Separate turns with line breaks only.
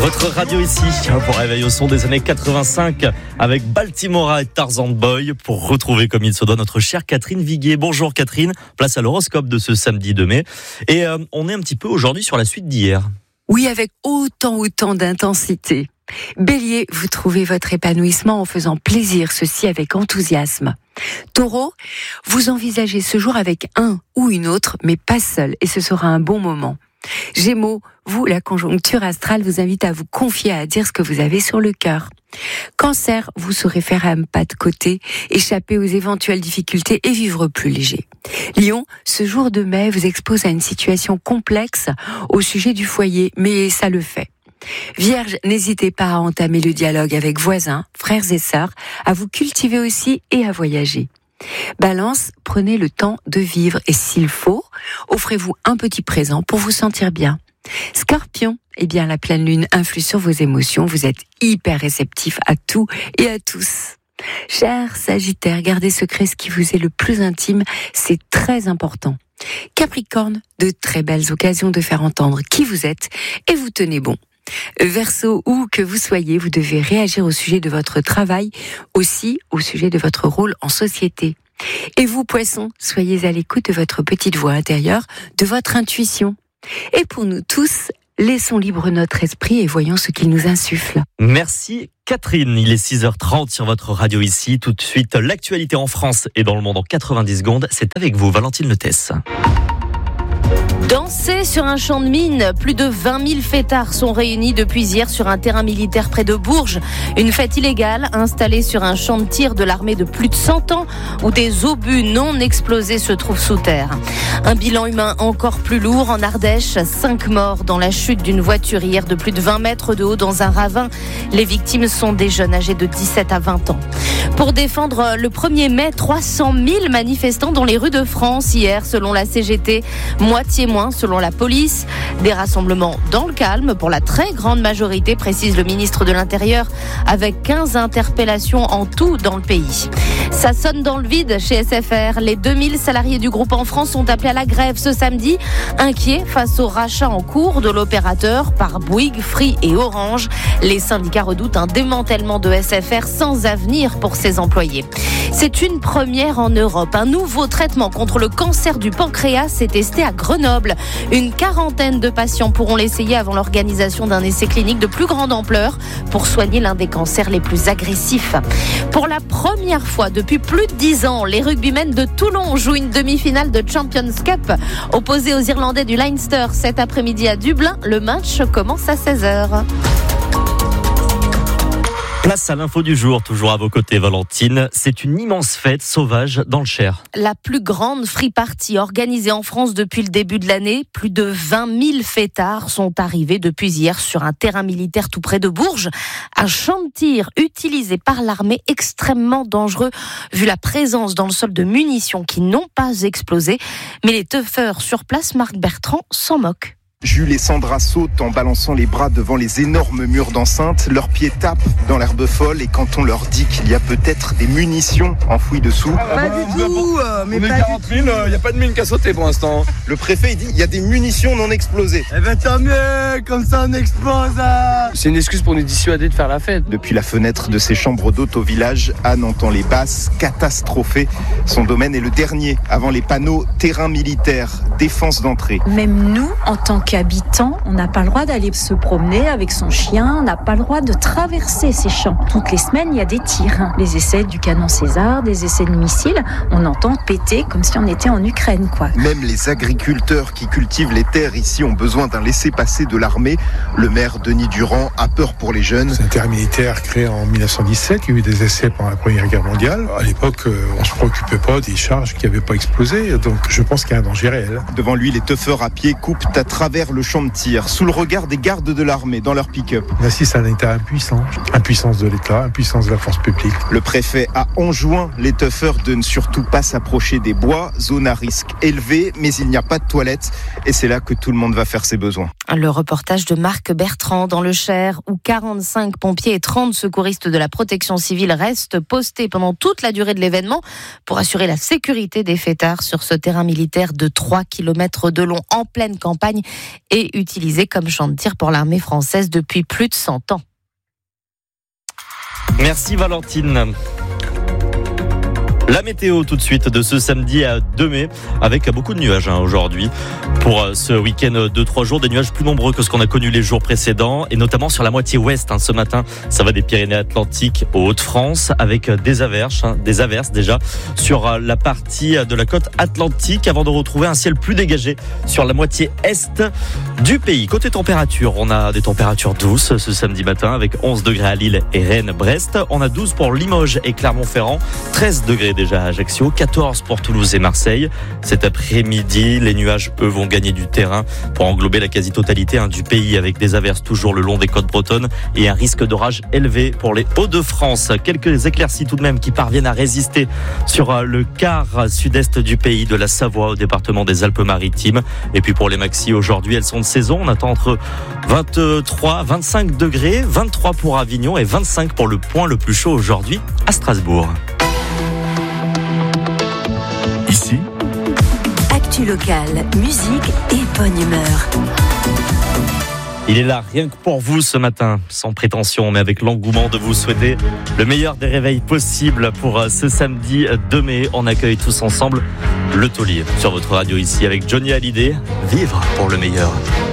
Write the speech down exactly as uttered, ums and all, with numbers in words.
Votre radio ici, pour réveiller au son des années quatre-vingt-cinq, avec Baltimora et Tarzan Boy, pour retrouver comme il se doit notre chère Catherine Viguier. Bonjour Catherine, place à l'horoscope de ce samedi deux mai. Et euh, on est un petit peu aujourd'hui sur la suite d'hier.
Oui, avec autant, autant d'intensité. Bélier, vous trouvez votre épanouissement en faisant plaisir, ceci avec enthousiasme. Taureau, vous envisagez ce jour avec un ou une autre, mais pas seul, et ce sera un bon moment. Gémeaux, vous, la conjoncture astrale vous invite à vous confier, à dire ce que vous avez sur le cœur. Cancer, vous saurez faire un pas de côté, échapper aux éventuelles difficultés et vivre plus léger. Lion, ce jour de mai vous expose à une situation complexe au sujet du foyer, mais ça le fait. Vierge, n'hésitez pas à entamer le dialogue avec voisins, frères et sœurs, à vous cultiver aussi et à voyager. Balance, prenez le temps de vivre et s'il faut, offrez-vous un petit présent pour vous sentir bien. Scorpion, eh bien la pleine lune influe sur vos émotions, vous êtes hyper réceptif à tout et à tous. Cher Sagittaire, gardez secret ce qui vous est le plus intime, c'est très important. Capricorne, de très belles occasions de faire entendre qui vous êtes et vous tenez bon. Verseau, où que vous soyez, vous devez réagir au sujet de votre travail, aussi au sujet de votre rôle en société. Et vous, Poissons, soyez à l'écoute de votre petite voix intérieure, de votre intuition. Et pour nous tous, laissons libre notre esprit et voyons ce qu'il nous insuffle.
Merci Catherine, il est six heures trente sur votre radio ici. Tout de suite, l'actualité en France et dans le monde en quatre-vingt-dix secondes. C'est avec vous, Valentine Letesse.
Danser sur un champ de mine, plus de vingt mille fêtards sont réunis depuis hier sur un terrain militaire près de Bourges. Une fête illégale installée sur un champ de tir de l'armée de plus de cent ans où des obus non explosés se trouvent sous terre. Un bilan humain encore plus lourd en Ardèche, cinq morts dans la chute d'une voiture hier de plus de vingt mètres de haut dans un ravin. Les victimes sont des jeunes âgés de dix-sept à vingt ans. Pour défendre le premier mai, trois cent mille manifestants dans les rues de France hier selon la C G T, moitié moins selon la police. Des rassemblements dans le calme pour la très grande majorité, précise le ministre de l'Intérieur, avec quinze interpellations en tout dans le pays. Ça sonne dans le vide chez S F R. Les deux mille salariés du groupe en France sont appelés à la grève ce samedi, inquiets face au rachat en cours de l'opérateur par Bouygues, Free et Orange. Les syndicats redoutent un démantèlement de S F R sans avenir pour ses employés. C'est une première en Europe. Un nouveau traitement contre le cancer du pancréas est testé à Grenoble. Une quarantaine de patients pourront l'essayer avant l'organisation d'un essai clinique de plus grande ampleur pour soigner l'un des cancers les plus agressifs. Pour la première fois depuis plus de dix ans, les rugbymen de Toulon jouent une demi-finale de Champions Cup opposée aux Irlandais du Leinster cet après-midi à Dublin. Le match commence à seize heures.
Place à l'info du jour, toujours à vos côtés Valentine. C'est une immense fête sauvage dans le Cher.
La plus grande free party organisée en France depuis le début de l'année. Plus de vingt mille fêtards sont arrivés depuis hier sur un terrain militaire tout près de Bourges. Un champ de tir utilisé par l'armée, extrêmement dangereux vu la présence dans le sol de munitions qui n'ont pas explosé. Mais les teufeurs sur place, Marc Bertrand, s'en moquent.
Jules et Sandra sautent en balançant les bras devant les énormes murs d'enceinte. Leurs pieds tapent dans l'herbe folle et quand on leur dit qu'il y a peut-être des munitions enfouies dessous...
Pas du tout, euh, mais
on est
pas
quarante mille, il n'y euh, a pas de mine qu'à sauter pour l'instant.
Le préfet, il dit il y a des munitions non explosées.
Eh ben tant mieux, comme ça on explose. Hein.
C'est une excuse pour nous dissuader de faire la fête.
Depuis la fenêtre de ses chambres d'hôte au village, Anne entend les basses, catastrophées. Son domaine est le dernier, avant les panneaux terrain militaire, défense d'entrée.
Même nous, en tant qu'habitants, on n'a pas le droit d'aller se promener avec son chien, on n'a pas le droit de traverser ces champs. Toutes les semaines, il y a des tirs. Les essais du canon César, des essais de missiles, on entend péter comme si on était en Ukraine, quoi.
Même les agriculteurs qui cultivent les terres ici ont besoin d'un laissez-passer de l'armée. Le maire Denis Durand a peur pour les jeunes.
C'est un terrain militaire créé en dix-neuf cent dix-sept, il y a eu des essais pendant la Première Guerre mondiale. À l'époque, on ne se préoccupait pas des charges qui n'avaient pas explosé, donc je pense qu'il y a un danger réel.
Devant lui, les teufeurs à pied coupent à travers le champ de tir, sous le regard des gardes de l'armée dans leur pick-up.
On assiste à un État impuissant, impuissance de l'État, impuissance de la force publique.
Le préfet a enjoint les teufeurs de ne surtout pas s'approcher des bois, zone à risque élevé, mais il n'y a pas de toilettes et c'est là que tout le monde va faire ses besoins.
Le reportage de Marc Bertrand dans le Cher, où quarante-cinq pompiers et trente secouristes de la protection civile restent postés pendant toute la durée de l'événement pour assurer la sécurité des fêtards sur ce terrain militaire de trois kilomètres de long en pleine campagne et utilisé comme champ de tir pour l'armée française depuis plus de cent ans.
Merci Valentine. La météo tout de suite de ce samedi à deux mai avec beaucoup de nuages hein, aujourd'hui pour ce week-end de trois jours, des nuages plus nombreux que ce qu'on a connu les jours précédents et notamment sur la moitié ouest hein, ce matin. Ça va des Pyrénées-Atlantiques aux Hauts-de-France avec des averses, hein, des averses déjà sur la partie de la côte atlantique avant de retrouver un ciel plus dégagé sur la moitié est du pays. Côté température, on a des températures douces ce samedi matin avec onze degrés à Lille et Rennes, Brest. On a douze pour Limoges et Clermont-Ferrand, treize degrés déjà à Ajaccio, quatorze pour Toulouse et Marseille. Cet après-midi, les nuages, eux, vont gagner du terrain pour englober la quasi-totalité hein, du pays avec des averses toujours le long des côtes bretonnes et un risque d'orage élevé pour les Hauts-de-France. Quelques éclaircies tout de même qui parviennent à résister sur le quart sud-est du pays, de la Savoie au département des Alpes-Maritimes. Et puis pour les maxis, aujourd'hui, elles sont de saison. On attend entre vingt-trois, vingt-cinq degrés, vingt-trois pour Avignon et vingt-cinq pour le point le plus chaud aujourd'hui à Strasbourg.
Ici,
actu locale, musique et bonne humeur.
Il est là, rien que pour vous ce matin, sans prétention, mais avec l'engouement de vous souhaiter le meilleur des réveils possibles pour ce samedi deux mai. On accueille tous ensemble le taulier sur votre radio ici avec Johnny Hallyday. Vivre pour le meilleur.